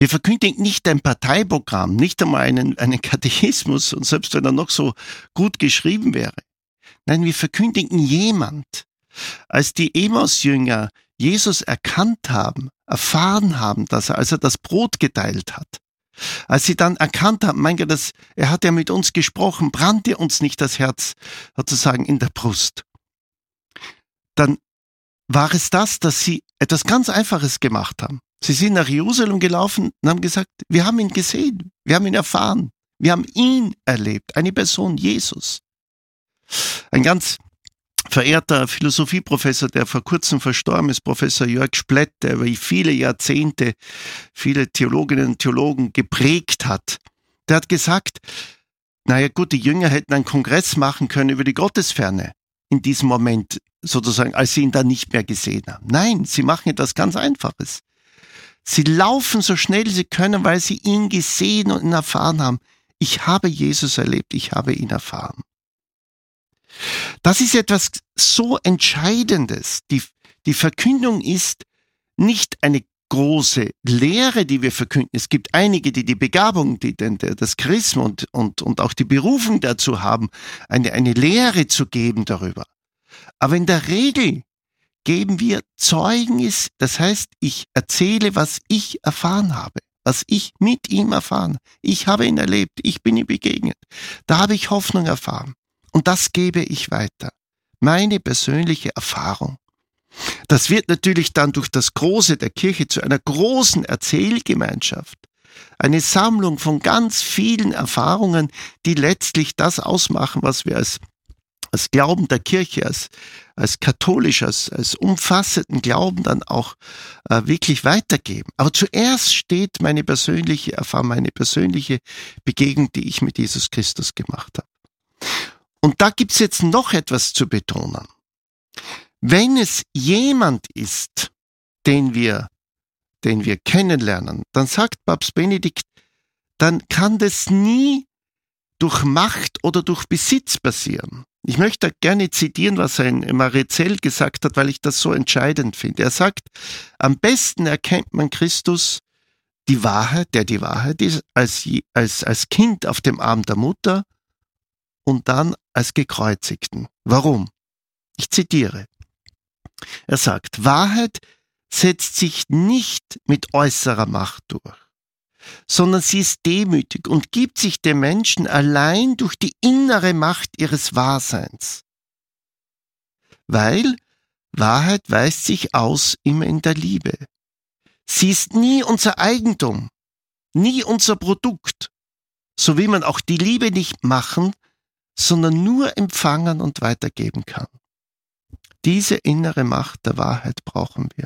Wir verkündigen nicht ein Parteiprogramm, nicht einmal einen Katechismus, und selbst wenn er noch so gut geschrieben wäre. Nein, wir verkündigen jemand. Als die Emmaus-Jünger Jesus erkannt haben, erfahren haben, als er das Brot geteilt hat, als sie dann erkannt haben, mein Gott, er hat ja mit uns gesprochen, brannte uns nicht das Herz sozusagen in der Brust. Dann war es das, dass sie etwas ganz Einfaches gemacht haben. Sie sind nach Jerusalem gelaufen und haben gesagt, wir haben ihn gesehen, wir haben ihn erfahren, wir haben ihn erlebt, eine Person, Jesus. Ein ganz verehrter Philosophieprofessor, der vor kurzem verstorben ist, Professor Jörg Splett, der über viele Jahrzehnte viele Theologinnen und Theologen geprägt hat, der hat gesagt, naja gut, die Jünger hätten einen Kongress machen können über die Gottesferne in diesem Moment, sozusagen, als sie ihn dann nicht mehr gesehen haben. Nein, sie machen etwas ganz Einfaches. Sie laufen so schnell sie können, weil sie ihn gesehen und ihn erfahren haben. Ich habe Jesus erlebt, ich habe ihn erfahren. Das ist etwas so Entscheidendes. Die Verkündung ist nicht eine große Lehre, die wir verkünden. Es gibt einige, die Begabung, das Charisma und auch die Berufung dazu haben, eine Lehre zu geben darüber. Aber in der Regel geben wir Zeugnis, das heißt, ich erzähle, was ich erfahren habe, was ich mit ihm erfahren. Ich habe ihn erlebt, ich bin ihm begegnet. Da habe ich Hoffnung erfahren. Und das gebe ich weiter. Meine persönliche Erfahrung. Das wird natürlich dann durch das Große der Kirche zu einer großen Erzählgemeinschaft. Eine Sammlung von ganz vielen Erfahrungen, die letztlich das ausmachen, was wir als Glauben der Kirche, als katholisch, als umfassenden Glauben dann auch wirklich weitergeben. Aber zuerst steht meine persönliche Erfahrung, meine persönliche Begegnung, die ich mit Jesus Christus gemacht habe. Und da gibt's jetzt noch etwas zu betonen. Wenn es jemand ist, den wir kennenlernen, dann sagt Papst Benedikt, dann kann das nie durch Macht oder durch Besitz passieren. Ich möchte gerne zitieren, was ein Marizell gesagt hat, weil ich das so entscheidend finde. Er sagt, am besten erkennt man Christus, die Wahrheit ist, als Kind auf dem Arm der Mutter und dann als Gekreuzigten. Warum? Ich zitiere. Er sagt, Wahrheit setzt sich nicht mit äußerer Macht durch, sondern sie ist demütig und gibt sich dem Menschen allein durch die innere Macht ihres Wahrseins. Weil Wahrheit weist sich aus immer in der Liebe. Sie ist nie unser Eigentum, nie unser Produkt, so wie man auch die Liebe nicht machen, sondern nur empfangen und weitergeben kann. Diese innere Macht der Wahrheit brauchen wir.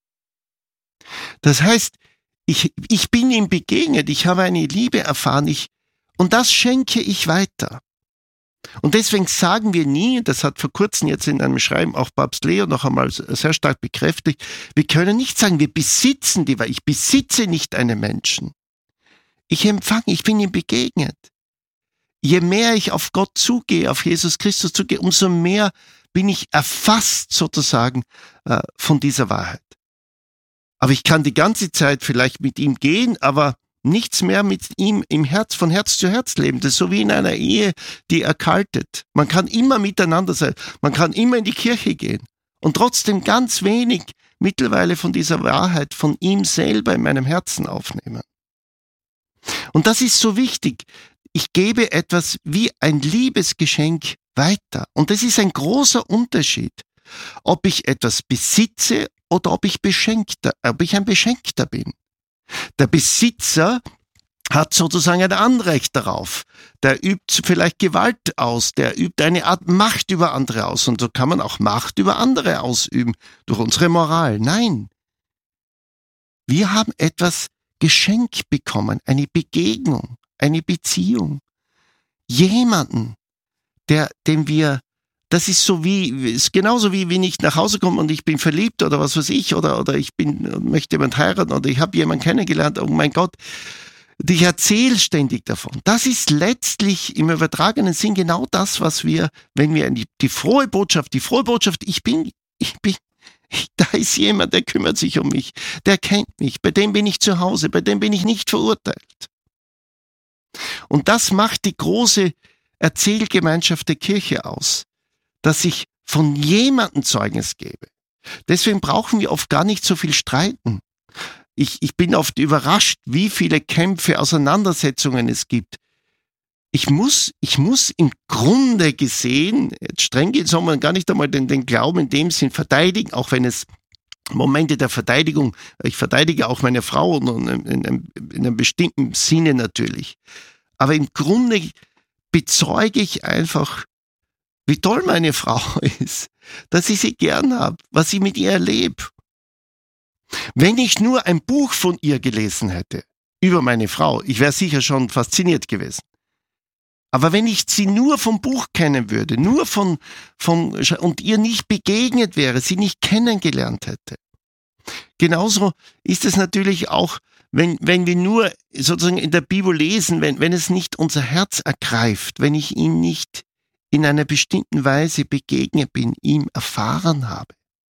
Das heißt, ich bin ihm begegnet, ich habe eine Liebe erfahren, und das schenke ich weiter. Und deswegen sagen wir nie, das hat vor kurzem jetzt in einem Schreiben auch Papst Leo noch einmal sehr stark bekräftigt, wir können nicht sagen, wir besitzen die Wahrheit. Ich besitze nicht einen Menschen. Ich empfange, ich bin ihm begegnet. Je mehr ich auf Gott zugehe, auf Jesus Christus zugehe, umso mehr bin ich erfasst sozusagen von dieser Wahrheit. Aber ich kann die ganze Zeit vielleicht mit ihm gehen, aber nichts mehr mit ihm von Herz zu Herz leben. Das ist so wie in einer Ehe, die erkaltet. Man kann immer miteinander sein, man kann immer in die Kirche gehen und trotzdem ganz wenig mittlerweile von dieser Wahrheit von ihm selber in meinem Herzen aufnehmen. Und das ist so wichtig. Ich gebe etwas wie ein Liebesgeschenk weiter. Und das ist ein großer Unterschied, ob ich etwas besitze oder ob ich ein Beschenkter bin. Der Besitzer hat sozusagen ein Anrecht darauf. Der übt vielleicht Gewalt aus, der übt eine Art Macht über andere aus. Und so kann man auch Macht über andere ausüben, durch unsere Moral. Nein. Wir haben etwas geschenkt bekommen, eine Begegnung, eine Beziehung. Jemanden, das ist genauso wie wenn ich nach Hause komme und ich bin verliebt oder was weiß ich, oder möchte jemand heiraten oder ich habe jemanden kennengelernt, oh mein Gott, ich erzähle ständig davon. Das ist letztlich im übertragenen Sinn genau das, was wir, wenn wir die frohe Botschaft, ich bin Da ist jemand, der kümmert sich um mich, der kennt mich, bei dem bin ich zu Hause, bei dem bin ich nicht verurteilt. Und das macht die große Erzählgemeinschaft der Kirche aus, dass ich von jemandem Zeugnis gebe. Deswegen brauchen wir oft gar nicht so viel streiten. Ich bin oft überrascht, wie viele Kämpfe, Auseinandersetzungen es gibt. Ich muss im Grunde gesehen, jetzt streng geht, soll man gar nicht einmal den Glauben in dem Sinn verteidigen, auch wenn es Momente der Verteidigung, ich verteidige auch meine Frau in einem bestimmten Sinne natürlich. Aber im Grunde bezeuge ich einfach, wie toll meine Frau ist, dass ich sie gern habe, was ich mit ihr erlebe. Wenn ich nur ein Buch von ihr gelesen hätte, über meine Frau, ich wäre sicher schon fasziniert gewesen. Aber wenn ich sie nur vom Buch kennen würde, nur und ihr nicht begegnet wäre, sie nicht kennengelernt hätte. Genauso ist es natürlich auch, wenn wir nur sozusagen in der Bibel lesen, wenn es nicht unser Herz ergreift, wenn ich ihm nicht in einer bestimmten Weise begegnet bin, ihm erfahren habe.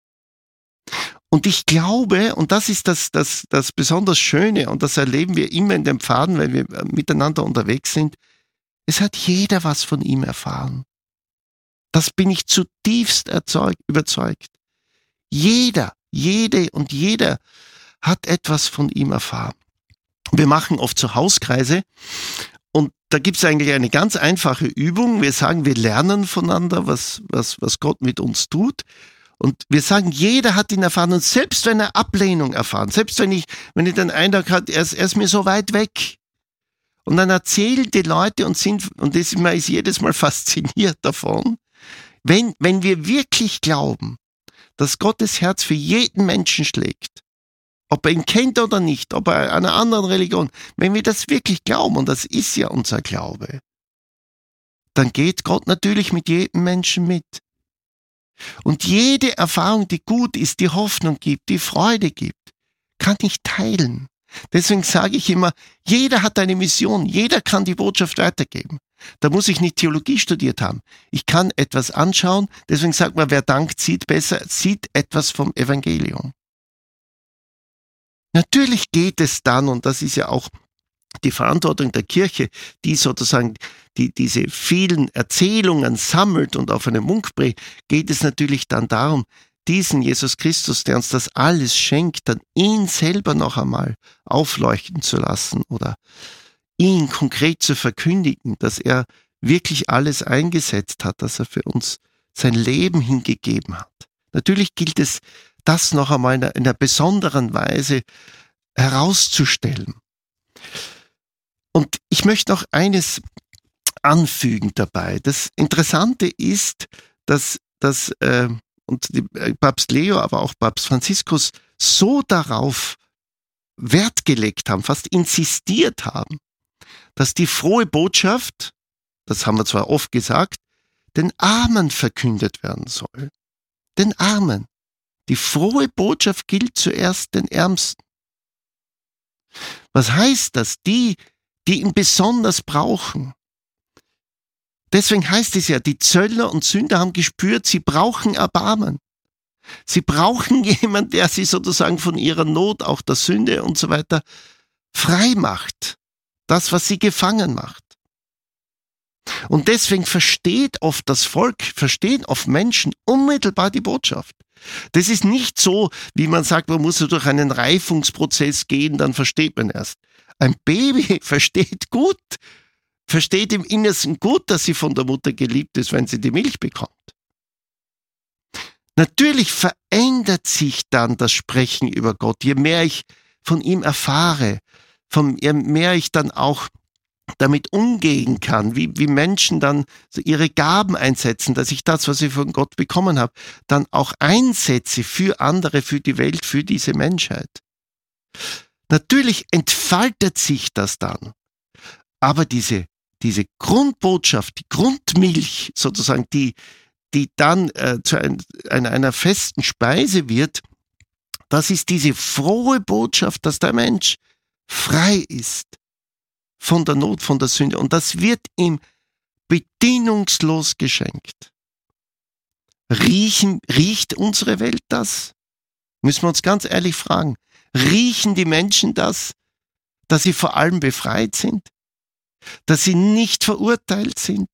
Und ich glaube, und das ist das besonders Schöne, und das erleben wir immer in den Pfaden, wenn wir miteinander unterwegs sind, es hat jeder was von ihm erfahren. Das bin ich zutiefst überzeugt. Jeder, jede und jeder hat etwas von ihm erfahren. Wir machen oft so Hauskreise und da gibt es eigentlich eine ganz einfache Übung. Wir sagen, wir lernen voneinander, was Gott mit uns tut. Und wir sagen, jeder hat ihn erfahren. Und selbst wenn er Ablehnung erfahren, selbst wenn ich den Eindruck habe, er ist mir so weit weg. Und dann erzählen die Leute und man ist jedes Mal fasziniert davon, wenn wir wirklich glauben, dass Gottes Herz für jeden Menschen schlägt, ob er ihn kennt oder nicht, ob er einer anderen Religion, wenn wir das wirklich glauben, und das ist ja unser Glaube, dann geht Gott natürlich mit jedem Menschen mit. Und jede Erfahrung, die gut ist, die Hoffnung gibt, die Freude gibt, kann ich teilen. Deswegen sage ich immer, jeder hat eine Mission, jeder kann die Botschaft weitergeben. Da muss ich nicht Theologie studiert haben. Ich kann etwas anschauen, deswegen sagt man, wer dankt, sieht besser, sieht etwas vom Evangelium. Natürlich geht es dann, und das ist ja auch die Verantwortung der Kirche, die sozusagen diese vielen Erzählungen sammelt und auf einen Mund bringt, geht es natürlich dann darum, diesen Jesus Christus, der uns das alles schenkt, dann ihn selber noch einmal aufleuchten zu lassen oder ihn konkret zu verkündigen, dass er wirklich alles eingesetzt hat, dass er für uns sein Leben hingegeben hat. Natürlich gilt es, das noch einmal in einer besonderen Weise herauszustellen. Und ich möchte noch eines anfügen dabei. Das Interessante ist, dass Papst Leo, aber auch Papst Franziskus so darauf Wert gelegt haben, fast insistiert haben, dass die frohe Botschaft, das haben wir zwar oft gesagt, den Armen verkündet werden soll. Den Armen. Die frohe Botschaft gilt zuerst den Ärmsten. Was heißt das? Die ihn besonders brauchen. Deswegen heißt es ja, die Zöllner und Sünder haben gespürt, sie brauchen Erbarmen. Sie brauchen jemanden, der sie sozusagen von ihrer Not, auch der Sünde und so weiter, frei macht. Das, was sie gefangen macht. Und deswegen versteht oft Menschen unmittelbar die Botschaft. Das ist nicht so, wie man sagt, man muss durch einen Reifungsprozess gehen, dann versteht man erst. Ein Baby versteht im Innersten gut, dass sie von der Mutter geliebt ist, wenn sie die Milch bekommt. Natürlich verändert sich dann das Sprechen über Gott, je mehr ich von ihm erfahre, je mehr ich dann auch damit umgehen kann, wie Menschen dann so ihre Gaben einsetzen, dass ich das, was ich von Gott bekommen habe, dann auch einsetze für andere, für die Welt, für diese Menschheit. Natürlich entfaltet sich das dann, aber diese Grundbotschaft, die Grundmilch sozusagen, die dann zu einer festen Speise wird, das ist diese frohe Botschaft, dass der Mensch frei ist von der Not, von der Sünde. Und das wird ihm bedingungslos geschenkt. Riecht unsere Welt das? Müssen wir uns ganz ehrlich fragen. Riechen die Menschen das, dass sie vor allem befreit sind? Dass sie nicht verurteilt sind?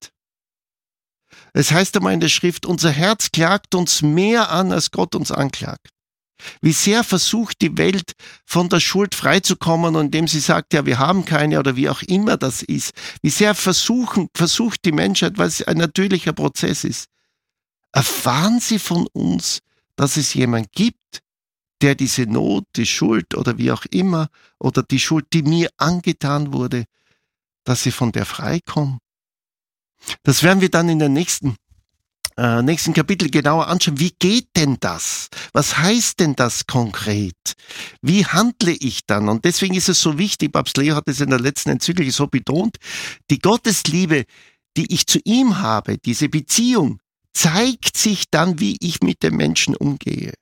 Es heißt einmal in der Schrift, unser Herz klagt uns mehr an, als Gott uns anklagt. Wie sehr versucht die Welt von der Schuld freizukommen, indem sie sagt, ja, wir haben keine oder wie auch immer das ist. Wie sehr versucht die Menschheit, weil es ein natürlicher Prozess ist. Erfahren sie von uns, dass es jemand gibt, der diese Not, die Schuld oder wie auch immer, oder die Schuld, die mir angetan wurde, dass sie von der freikommen? Das werden wir dann in der nächsten Kapitel genauer anschauen. Wie geht denn das? Was heißt denn das konkret? Wie handle ich dann? Und deswegen ist es so wichtig, Papst Leo hat es in der letzten Enzyklika so betont, die Gottesliebe, die ich zu ihm habe, diese Beziehung, zeigt sich dann, wie ich mit den Menschen umgehe.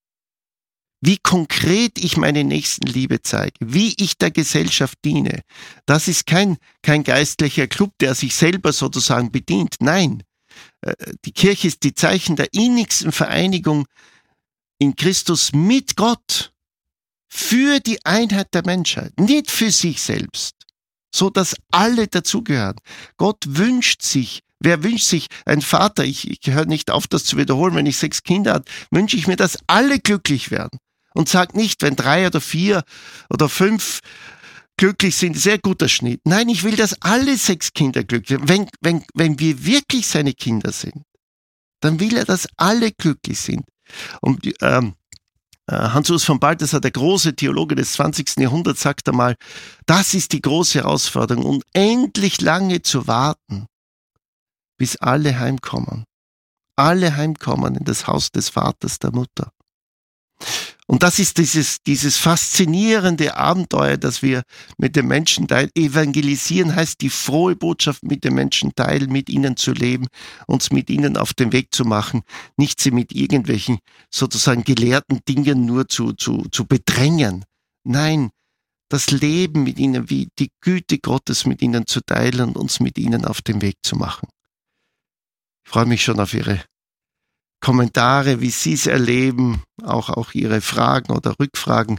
Wie konkret ich meine Nächstenliebe zeige, wie ich der Gesellschaft diene. Das ist kein geistlicher Club, der sich selber sozusagen bedient. Nein, die Kirche ist die Zeichen der innigsten Vereinigung in Christus mit Gott für die Einheit der Menschheit, nicht für sich selbst, so dass alle dazugehören. Gott wünscht sich, wer wünscht sich, ein Vater, ich höre nicht auf, das zu wiederholen, wenn ich 6 Kinder habe, wünsche ich mir, dass alle glücklich werden. Und sagt nicht, wenn 3 oder 4 oder 5 glücklich sind, sehr guter Schnitt. Nein, ich will, dass alle 6 Kinder glücklich sind. Wenn wir wirklich seine Kinder sind, dann will er, dass alle glücklich sind. Und Hans-Urs von Balthasar, der große Theologe des 20. Jahrhunderts, sagt einmal, das ist die große Herausforderung, unendlich lange zu warten, bis alle heimkommen. Alle heimkommen in das Haus des Vaters, der Mutter. Und das ist dieses faszinierende Abenteuer, das wir mit den Menschen teilen. Evangelisieren heißt, die frohe Botschaft mit den Menschen teilen, mit ihnen zu leben, uns mit ihnen auf den Weg zu machen, nicht sie mit irgendwelchen sozusagen gelehrten Dingen nur zu bedrängen. Nein, das Leben mit ihnen, wie die Güte Gottes mit ihnen zu teilen und uns mit ihnen auf den Weg zu machen. Ich freue mich schon auf Ihre Kommentare, wie Sie es erleben, auch Ihre Fragen oder Rückfragen,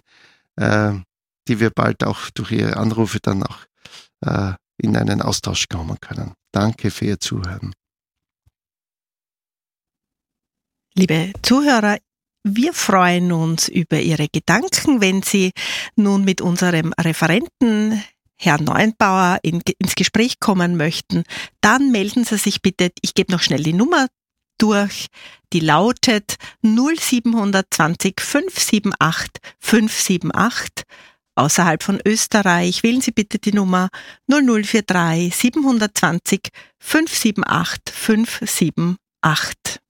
die wir bald auch durch Ihre Anrufe dann auch in einen Austausch kommen können. Danke für Ihr Zuhören. Liebe Zuhörer, wir freuen uns über Ihre Gedanken, wenn Sie nun mit unserem Referenten Herrn Neuenbauer ins Gespräch kommen möchten, dann melden Sie sich bitte, ich gebe noch schnell die Nummer durch, die lautet 0720 578 578. Außerhalb von Österreich wählen Sie bitte die Nummer 0043 720 578 578.